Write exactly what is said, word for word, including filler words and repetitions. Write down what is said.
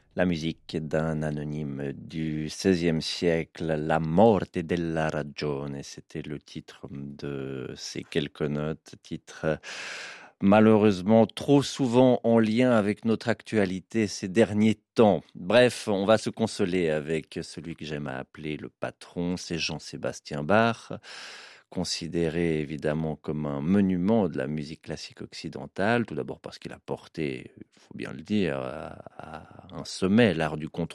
La musique d'un anonyme du seizième siècle, La morte della ragione, c'était le titre de ces quelques notes, titre malheureusement trop souvent en lien avec notre actualité ces derniers temps. Bref, on va se consoler avec celui que j'aime à appeler le patron, c'est Jean-Sébastien Bach, considéré évidemment comme un monument de la musique classique occidentale, tout d'abord parce qu'il a porté, il faut bien le dire, à, à un sommet l'art du contrepoint